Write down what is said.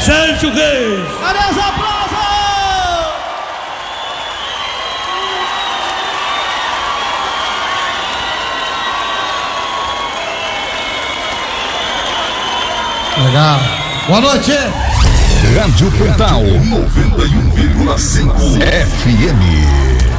Sérgio Reis. Cadê os aplausos? Legal. Boa noite. Rádio Portal 91,5 FM.